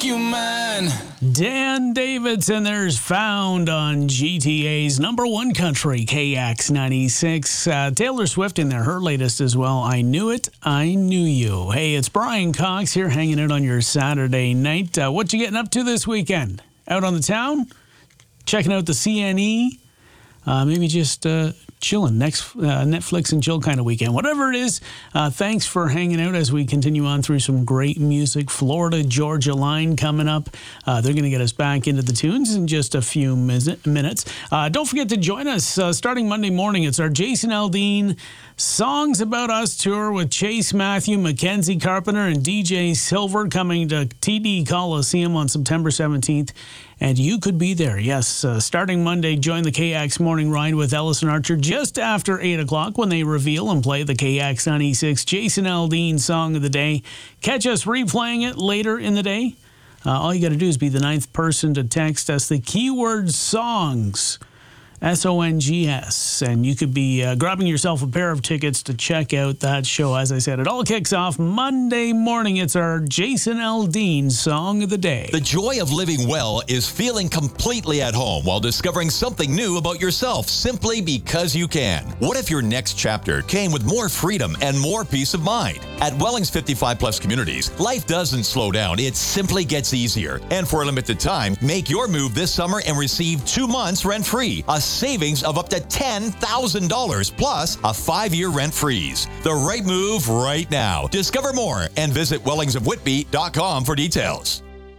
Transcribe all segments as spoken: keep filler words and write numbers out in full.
make you mine. Dan Davidson, there's Found on G T A's number one country, K X ninety-six. Uh, Taylor Swift in there, her latest as well. I Knew It, I Knew You. Hey, it's Brian Cox here hanging out on your Saturday night. Uh, what you getting up to this weekend? Out on the town? Checking out the C N E? Uh, maybe just uh, chilling, next uh, Netflix and chill kind of weekend. Whatever it is, uh, thanks for hanging out as we continue on through some great music. Florida Georgia Line coming up. Uh, they're going to get us back into the tunes in just a few mis- minutes. Uh, don't forget to join us uh, starting Monday morning. It's our Jason Aldean Songs About Us tour with Chase Matthew, Mackenzie Carpenter, and D J Silver coming to T D Coliseum on September seventeenth. And you could be there. Yes, uh, starting Monday, join the K X Morning Ride with Ellison Archer just after eight o'clock when they reveal and play the K X ninety-six Jason Aldean Song of the Day. Catch us replaying it later in the day. Uh, all you got to do is be the ninth person to text us the keyword SONGS. S O N G S, and you could be uh, grabbing yourself a pair of tickets to check out that show. As I said, it all kicks off Monday morning. It's our Jason Aldean Song of the Day. The joy of living well is feeling completely at home while discovering something new about yourself simply because you can. What if your next chapter came with more freedom and more peace of mind? At Wellings fifty-five plus communities, life doesn't slow down. It simply gets easier. And for a limited time, make your move this summer and receive two months rent-free. A savings of up to ten thousand dollars plus a five-year rent freeze. The right move right now. Discover more and visit wellings of whitby dot com for details.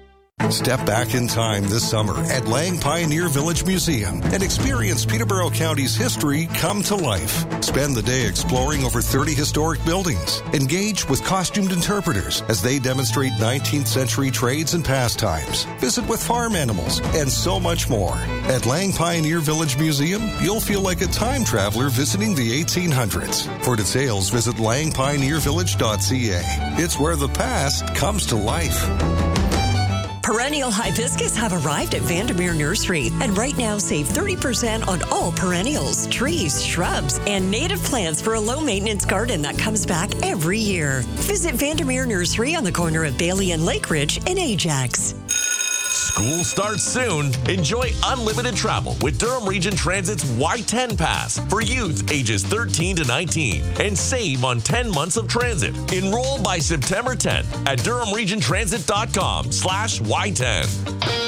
Step back in time this summer at Lang Pioneer Village Museum and experience Peterborough County's history come to life. Spend the day exploring over thirty historic buildings. Engage with costumed interpreters as they demonstrate nineteenth century trades and pastimes. Visit with farm animals and so much more. At Lang Pioneer Village Museum, you'll feel like a time traveler visiting the eighteen hundreds. For details, visit lang pioneer village dot c a. It's where the past comes to life. Perennial hibiscus have arrived at Vandermeer Nursery, and right now save thirty percent on all perennials, trees, shrubs, and native plants for a low-maintenance garden that comes back every year. Visit Vandermeer Nursery on the corner of Bailey and Lake Ridge in Ajax. School starts soon. Enjoy unlimited travel with Durham Region Transit's Y ten Pass for youth ages thirteen to nineteen and save on ten months of transit. Enroll by September tenth at durham region transit dot com slash Y ten.